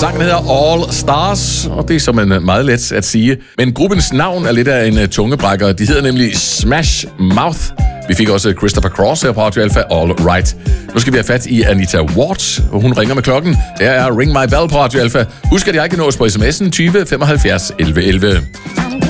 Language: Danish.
Sangen hedder All Stars, og det er som en meget let at sige. Men gruppens navn er lidt af en tungebrækker. De hedder nemlig Smash Mouth. Vi fik også Christopher Cross her på Radio Alpha, All Right. Nu skal vi have fat i Anita Ward, og hun ringer med klokken. Der er Ring My Bell på Radio Alpha. Husk, at jeg kan nås på sms'en 20 75 11 11.